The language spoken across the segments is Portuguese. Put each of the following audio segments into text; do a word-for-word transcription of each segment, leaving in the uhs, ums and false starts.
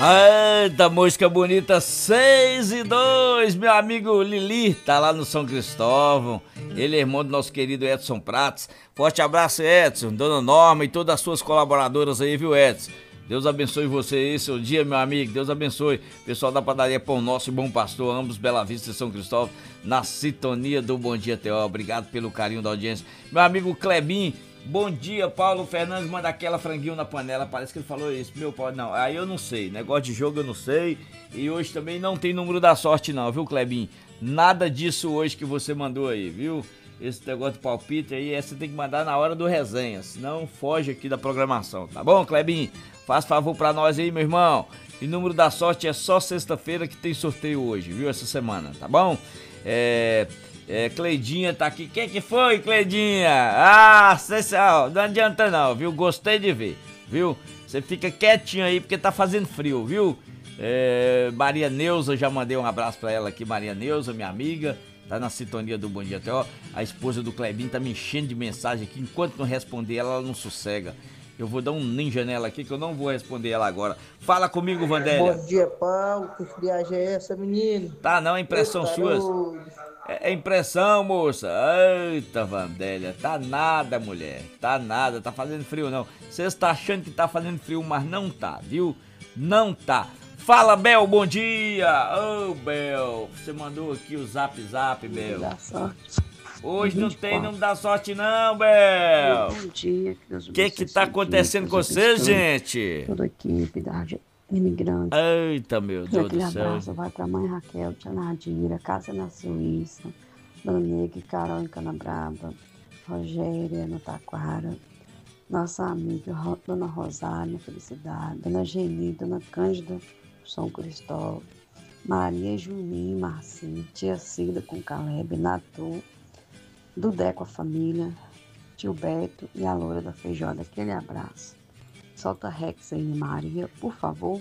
Eita, música bonita, seis e dois, meu amigo Lili, tá lá no São Cristóvão, ele é irmão do nosso querido Edson Prates. Forte abraço, Edson, dona Norma e todas as suas colaboradoras aí, viu, Edson? Deus abençoe você aí, seu dia, meu amigo, Deus abençoe. Pessoal da padaria Pão Nosso e Bom Pastor, ambos Bela Vista e São Cristóvão, na sintonia do Bom Dia T O, obrigado pelo carinho da audiência. Meu amigo Clebinho, bom dia, Paulo Fernandes, manda aquela franguinho na panela, parece que ele falou isso, meu Paulo, não, aí eu não sei, negócio de jogo eu não sei, e hoje também não tem número da sorte não, viu, Clebinho? Nada disso hoje que você mandou aí, viu? Esse negócio de palpite aí, essa tem que mandar na hora do resenha, senão foge aqui da programação, tá bom, Clebinho? Faz favor pra nós aí, meu irmão, e número da sorte é só sexta-feira que tem sorteio hoje, viu, essa semana, tá bom? É... É, Cleidinha tá aqui. Quem que foi, Cleidinha? Ah, cê, ó, não adianta não, viu? Gostei de ver, viu? Você fica quietinho aí porque tá fazendo frio, viu? É, Maria Neuza, já mandei um abraço pra ela aqui, Maria Neuza, minha amiga, tá na sintonia do Bom Dia Até, ó. A esposa do Clebinho tá me enchendo de mensagem aqui, enquanto não responder ela, ela não sossega. Eu vou dar um ninja nela aqui que eu não vou responder ela agora. Fala comigo, Vandélia. Bom dia, Paulo. Que friagem é essa, menino? Tá não, impressão sua. É impressão, moça. Eita, Vandélia, tá nada, mulher. Tá nada, tá fazendo frio não. Você está achando que tá fazendo frio, mas não tá, viu? Não tá. Fala, Bel, bom dia. Ô, oh, Bel, você mandou aqui o zap zap, Bel. Dá sorte. Hoje não tem, não dá sorte não, Bel. Bom dia. O que que tá acontecendo com vocês, gente? Toda a equipe da Imigrante. Eita, meu Deus do céu. Abraço vai pra mãe Raquel, tia Nadira, Cássia na Suíça, Dona Nega e Carol em Canabrava, Rogéria no Taquara, nossa amiga Dona Rosário, Felicidade, Dona Geni, Dona Cândida, São Cristóvão, Maria Juninho, Marcinho, Tia Cida com Caleb, Natu, Dudé com a família, Tio Beto e a Loura da Feijoada. Aquele abraço. Solta Rex aí, Maria, por favor.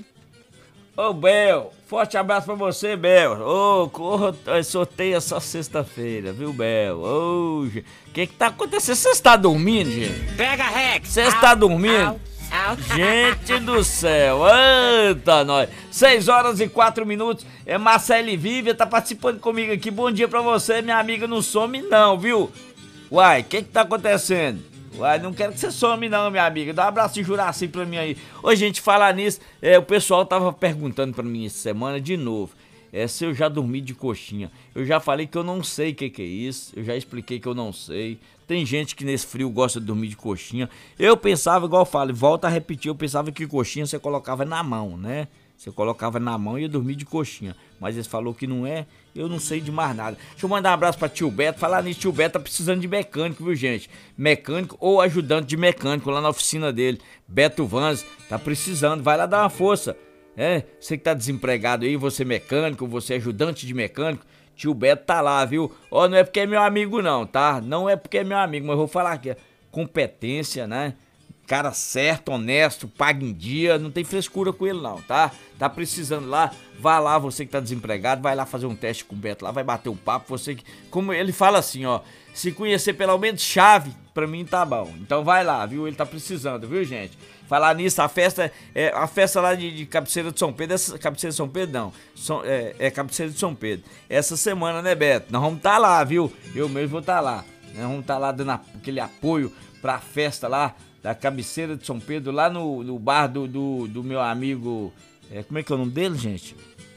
Ô, Bel, forte abraço pra você, Bel. Ô, corra, sorteio só sexta-feira, viu, Bel? Ô, o que que tá acontecendo? Você está dormindo, gente? Pega, Rex! Você está dormindo? Au, au. Gente do céu, eita, nós. seis horas e quatro minutos. É Marcele Vívia, tá participando comigo aqui. Bom dia pra você, minha amiga. Não some não, viu? Uai, o que que tá acontecendo? Uai, não quero que você some não, minha amiga. Dá um abraço de Juraci pra mim aí. Ô, gente, falar nisso, é, o pessoal tava perguntando pra mim essa semana de novo. É, se eu já dormi de coxinha. Eu já falei que eu não sei o que que é isso. Eu já expliquei que eu não sei. Tem gente que nesse frio gosta de dormir de coxinha. Eu pensava, igual eu falo, volta a repetir, eu pensava que coxinha você colocava na mão, né? Você colocava na mão e ia dormir de coxinha. Mas eles falou que não é, eu não sei de mais nada. Deixa eu mandar um abraço pra tio Beto. Falar nisso, tio Beto tá precisando de mecânico, viu, gente? Mecânico ou ajudante de mecânico lá na oficina dele. Beto Vans, tá precisando. Vai lá dar uma força. É, você que tá desempregado aí, você mecânico, você ajudante de mecânico, tio Beto tá lá, viu? Ó, não é porque é meu amigo não, tá? Não é porque é meu amigo, mas eu vou falar aqui, competência, né? Cara certo, honesto, paga em dia, não tem frescura com ele não, tá? Tá precisando lá, vai lá, você que tá desempregado, vai lá fazer um teste com o Beto lá, vai bater um papo, você que... Como ele fala assim, ó, se conhecer pelo menos chave, pra mim tá bom. Então vai lá, viu? Ele tá precisando, viu, gente? Falar nisso, a festa, é, a festa lá de, de Cabeceira de São Pedro, essa, Cabeceira de São Pedro não, São, é, é Cabeceira de São Pedro, essa semana, né, Beto? Nós vamos tá lá, viu? Eu mesmo vou tá lá, nós vamos tá lá dando aquele apoio pra festa lá, da Cabeceira de São Pedro, lá no, no bar do, do, do meu amigo, é, como é que é o nome dele, gente?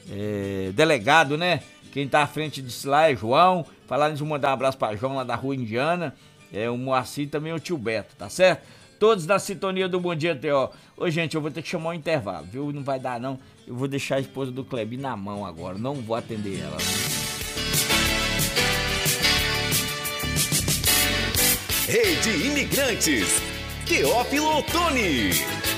É, delegado, né? Quem tá à frente disso lá é João. Falar nisso, vou mandar um abraço pra João lá da Rua Indiana, é, o Moacir também o tio Beto, tá certo? Todos na sintonia do Bom Dia T O. Ô, gente, eu vou ter que chamar um intervalo, viu? Não vai dar, não. Eu vou deixar a esposa do Clebinho na mão agora. Não vou atender ela. Rede Imigrantes. Teófilo Otoni.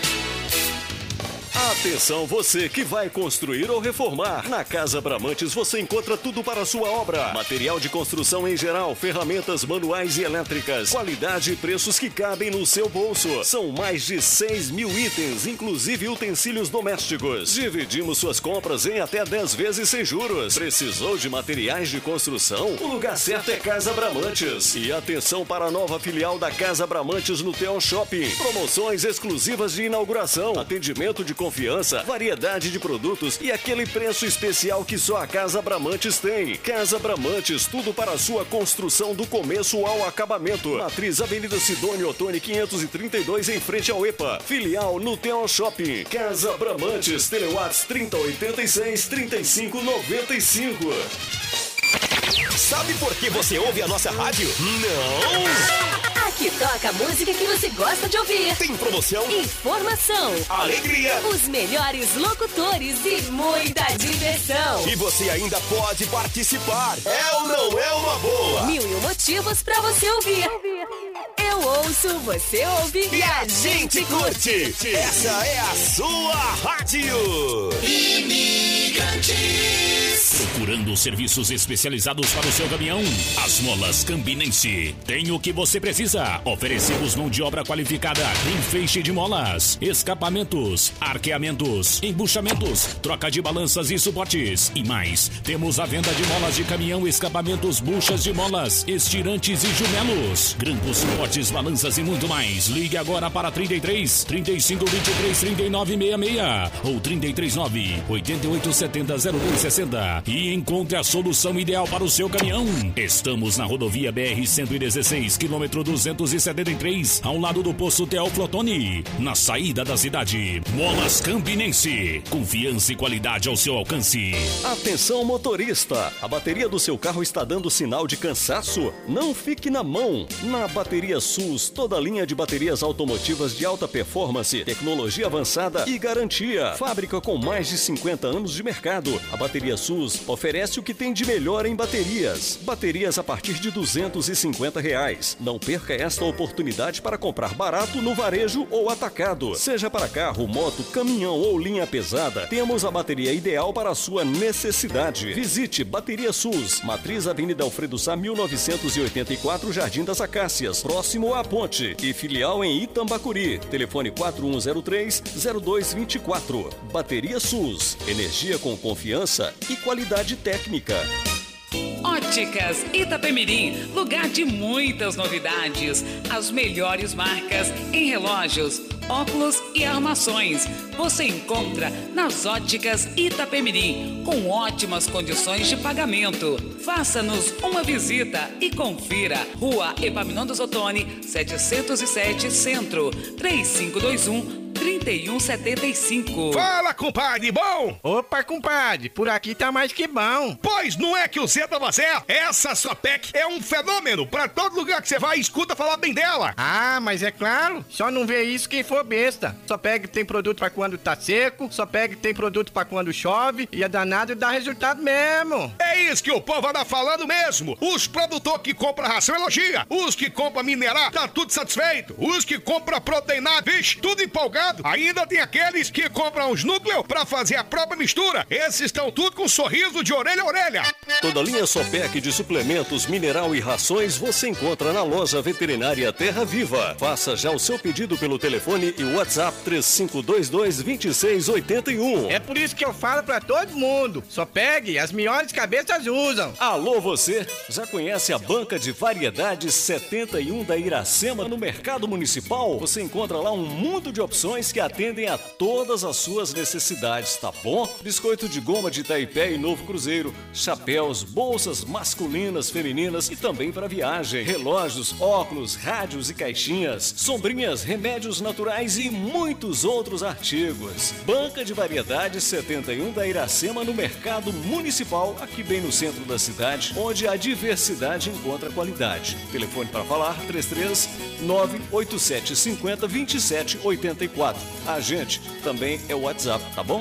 Atenção você que vai construir ou reformar. Na Casa Bramantes você encontra tudo para a sua obra. Material de construção em geral, ferramentas manuais e elétricas. Qualidade e preços que cabem no seu bolso. São mais de seis mil itens, inclusive utensílios domésticos. Dividimos suas compras em até dez vezes sem juros. Precisou de materiais de construção? O lugar certo é Casa Bramantes. E atenção para a nova filial da Casa Bramantes no T O Shopping. Promoções exclusivas de inauguração. Atendimento de confiança confiança, variedade de produtos e aquele preço especial que só a Casa Bramantes tem. Casa Bramantes, tudo para a sua construção do começo ao acabamento. Matriz Avenida Sidônio Ottoni quinhentos e trinta e dois, em frente ao EPA. Filial no Theo Shopping. Casa Bramantes, Telewatts trinta oitenta e seis, trinta e cinco noventa e cinco. Sabe por que você ouve a nossa rádio? Não! Aqui toca a música que você gosta de ouvir. Tem promoção, informação, alegria, os melhores locutores e muita diversão. E você ainda pode participar. É ou não é uma boa? Mil e um motivos pra você ouvir. Eu ouço, você ouve e a gente curte. Essa é a sua rádio. Imigrantes. Procurando serviços especializados para o seu caminhão? As Molas Campinense tem o que você precisa. Oferecemos mão de obra qualificada em feixe de molas, escapamentos, arqueamentos, embuchamentos, troca de balanças e suportes e mais. Temos a venda de molas de caminhão, escapamentos, buchas de molas, estirantes e jumelos, grampos, suportes, balanças e muito mais. Ligue agora para trinta e três, trinta e cinco, vinte e três, trinta e nove, sessenta e seis ou trinta e três, nove, oito oito, sete zero, zero dois seis zero e encontre a solução ideal para o seu caminhão. Estamos na rodovia B R cento e dezesseis, quilômetro duzentos e setenta e três, ao lado do posto Teófilo Ottoni, na saída da cidade. Molas Campinense, confiança e qualidade ao seu alcance. Atenção, motorista, a bateria do seu carro está dando sinal de cansaço? Não fique na mão. Na Bateria SUS, toda linha de baterias automotivas de alta performance, tecnologia avançada e garantia. Fábrica com mais de cinquenta anos de mercado. A Bateria SUS oferece o que tem de melhor em baterias. Baterias a partir de duzentos e cinquenta reais. Não perca esta oportunidade para comprar barato no varejo ou atacado. Seja para carro, moto, caminhão ou linha pesada, temos a bateria ideal para a sua necessidade. Visite Bateria SUS, Matriz Avenida Alfredo Sá, mil novecentos e oitenta e quatro, Jardim das Acácias, próximo à Ponte, e filial em Itambacuri. Telefone quatro um zero três, zero dois dois quatro. Bateria SUS, energia com confiança e qualidade técnica. Óticas Itapemirim, lugar de muitas novidades. As melhores marcas em relógios, óculos e armações. Você encontra nas Óticas Itapemirim, com ótimas condições de pagamento. Faça-nos uma visita e confira. Rua Epaminondas Ottoni, setecentos e sete, Centro, três cinco dois um, trinta e um setenta e cinco. Fala, compadre, bom? Opa, compadre, por aqui tá mais que bom. Pois não é que o Zé tava certo? Essa Sopec é um fenômeno. Pra todo lugar que você vai, escuta falar bem dela. Ah, mas é claro, só não vê isso quem for besta. Sopec tem produto pra quando tá seco, Sopec tem produto pra quando chove, e é danado e dá resultado mesmo. É isso que o povo anda falando mesmo. Os produtores que compram ração elogia. Os que compram minerar, tá tudo satisfeito. Os que compram proteinado, vixe, tudo empolgado. Ainda tem aqueles que compram os núcleos pra fazer a própria mistura. Esses estão tudo com um sorriso de orelha a orelha. Toda linha Sopec de suplementos, mineral e rações você encontra na loja veterinária Terra Viva. Faça já o seu pedido pelo telefone e WhatsApp três cinco dois dois, dois seis oito um. É por isso que eu falo pra todo mundo, Sopec, as melhores cabeças usam. Alô você, já conhece a Banca de Variedades setenta e um da Iracema no Mercado Municipal? Você encontra lá um mundo de opções que atendem a todas as suas necessidades, tá bom? Biscoito de goma de Itaipé e Novo Cruzeiro, chapéus, bolsas masculinas, femininas e também para viagem, relógios, óculos, rádios e caixinhas, sombrinhas, remédios naturais e muitos outros artigos. Banca de Variedades setenta e um da Iracema no Mercado Municipal, aqui bem no centro da cidade, onde a diversidade encontra qualidade. Telefone para falar três três nove oito sete cinco zero, dois sete oito quatro. A gente também é o WhatsApp, tá bom?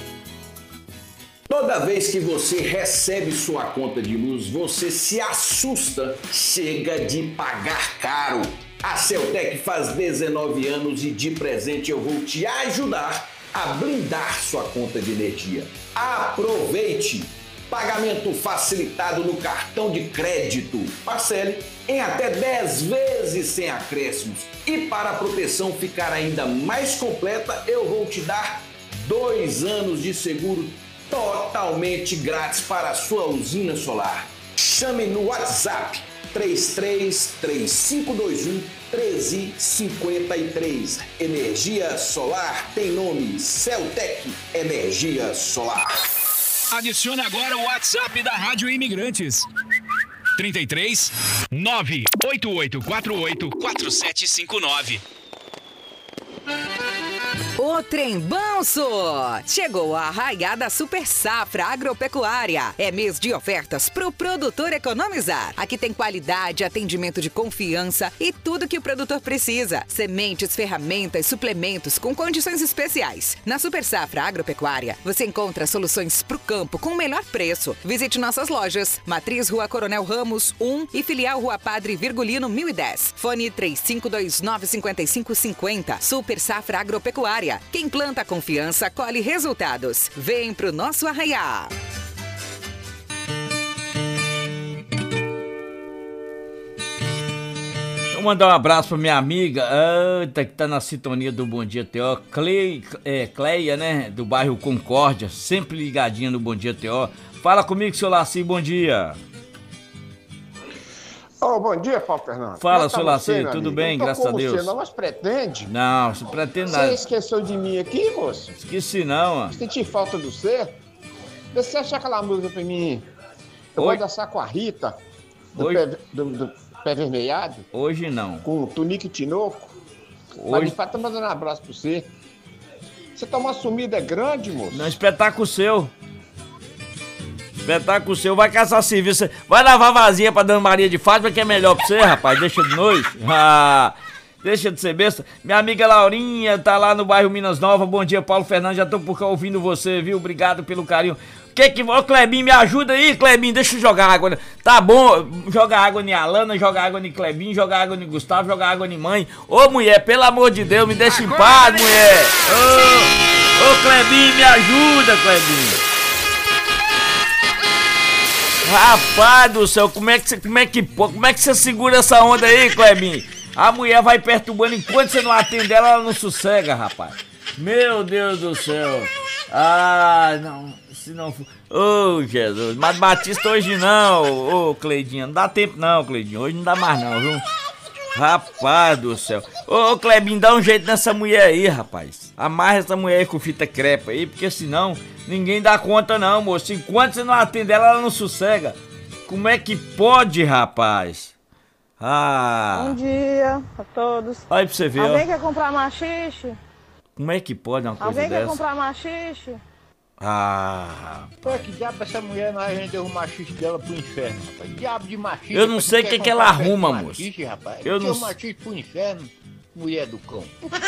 Toda vez que você recebe sua conta de luz, você se assusta. Chega de pagar caro. A Celtec faz dezenove anos e de presente eu vou te ajudar a blindar sua conta de energia. Aproveite! Pagamento facilitado no cartão de crédito. Parcele em até dez vezes sem acréscimos. E para a proteção ficar ainda mais completa, eu vou te dar dois anos de seguro totalmente grátis para a sua usina solar. Chame no WhatsApp três três três cinco dois um três cinco três. Energia solar tem nome, Celtec Energia Solar. Adicione agora o WhatsApp da Rádio Imigrantes. trinta e três, nove oito oito quatro oito, quatro sete cinco nove. O Trem Banso! Chegou a arraiada Super Safra Agropecuária. É mês de ofertas pro produtor economizar. Aqui tem qualidade, atendimento de confiança e tudo que o produtor precisa. Sementes, ferramentas, suplementos com condições especiais. Na Super Safra Agropecuária, você encontra soluções pro campo com o melhor preço. Visite nossas lojas. Matriz Rua Coronel Ramos, um e Filial Rua Padre Virgulino, mil e dez. Fone três cinco dois nove, cinco cinco cinco zero. Super Safra Agropecuária. Quem planta confiança, colhe resultados. Vem pro nosso arraiá. Vou mandar um abraço pra minha amiga, eita, que tá na sintonia do Bom Dia T O, Clay, é, Cleia, né, do bairro Concórdia, sempre ligadinha no Bom Dia T O. Fala comigo, seu Laci, bom dia. Oh, bom dia, Paulo Fernando. Fala, tá seu Laci, tudo amigo? bem, não graças a Deus. Você não, mas pretende? Não, você pretende nada. Você esqueceu de mim aqui, moço? Esqueci não, ó. Senti falta do você? Vê se você achar aquela música pra mim. Eu Oi? vou dançar com a Rita, do, Oi? pé, do, do pé vermelhado. Hoje não. Com o Tunique Tinoco. Hoje... Mas de fato tá mandando um abraço pra você. Você tá uma sumida grande, moço. Não, espetáculo seu. Espetáculo seu, vai caçar serviço. Vai lavar vazia pra Dona Maria de Fátima, que é melhor pra você, rapaz. Deixa de noite. Ah, deixa de ser besta. Minha amiga Laurinha tá lá no bairro Minas Nova. Bom dia, Paulo Fernando. Já tô por cá ouvindo você, viu? Obrigado pelo carinho. Que que... Ô, Clebinho, me ajuda aí, Clebinho. Deixa eu jogar água. Tá bom, joga água em Alana, joga água em Clebinho, joga água em Gustavo, joga água em mãe. Ô, mulher, pelo amor de Deus, me deixa em paz, mulher. Ô, ô, Clebinho, me ajuda, Clebinho. Rapaz do céu, como é que você, como é que, como é que você segura essa onda aí, Clebinho? A mulher vai perturbando, enquanto você não atende ela, ela não sossega, rapaz. Meu Deus do céu. Ah, não, se não for... Ô, oh, Jesus, mas Batista hoje não, ô, oh, Cleidinha, não dá tempo não, Cleidinha, hoje não dá mais não, viu? Rapaz do céu. Ô, ô, Clebinho, dá um jeito nessa mulher aí, rapaz. Amarra essa mulher aí com fita crepa aí, porque senão ninguém dá conta não, moço. Enquanto você não atende ela, ela não sossega. Como é que pode, rapaz? Ah. Bom dia a todos. Olha pra você ver, Alguém ó. quer comprar machixe? Como é que pode uma coisa Alguém dessa? quer comprar machixe? Ah. Pô, que diabo essa mulher não rendeu o machixe dela pro inferno, rapaz? Que diabo de machixe? Eu não sei o que, que ela arruma, moço. Machixe, rapaz. Eu não o machixe pro inferno, mulher do cão.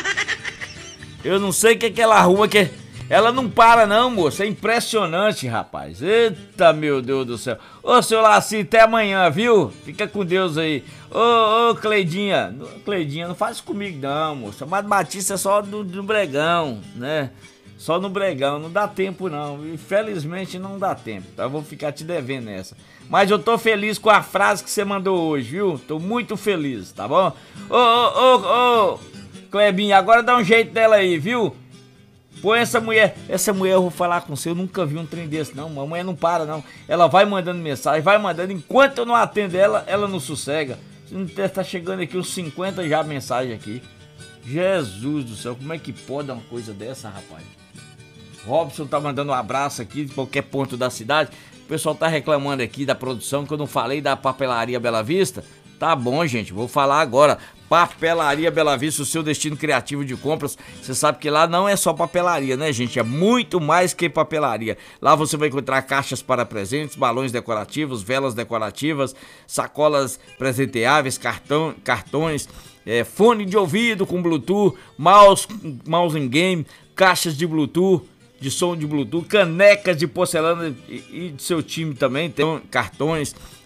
Eu não sei o que, que ela arruma, que ela não para não, moço. É impressionante, rapaz. Eita, meu Deus do céu. Ô, seu Laci, até amanhã, viu? Fica com Deus aí. Ô, ô, Cleidinha. Cleidinha, não faz comigo não, moço. Mas Batista é só do, do Bregão, né? Só no Bregão, não dá tempo não, infelizmente não dá tempo, tá? Vou ficar te devendo essa. Mas eu tô feliz com a frase que você mandou hoje, viu? Tô muito feliz, tá bom? Ô, ô, ô, ô, Clebinho, agora dá um jeito dela aí, viu? Põe essa mulher, essa mulher eu vou falar com você, eu nunca vi um trem desse não, a mulher não para não. Ela vai mandando mensagem, vai mandando, enquanto eu não atendo ela, ela não sossega. Tá chegando aqui uns cinquenta já mensagens aqui. Jesus do céu, como é que pode uma coisa dessa, rapaz? Robson tá mandando um abraço aqui de qualquer ponto da cidade. O pessoal tá reclamando aqui da produção que eu não falei da Papelaria Bela Vista. Tá bom, gente, vou falar agora. Papelaria Bela Vista, o seu destino criativo de compras. Você sabe que lá não é só papelaria, né, gente? É muito mais que papelaria. Lá você vai encontrar caixas para presentes, balões decorativos, velas decorativas, sacolas presenteáveis, cartão, cartões, é, fone de ouvido com Bluetooth, mouse, mouse em game, caixas de Bluetooth, de som de Bluetooth, canecas de porcelana e, e de seu time também, tem cartões,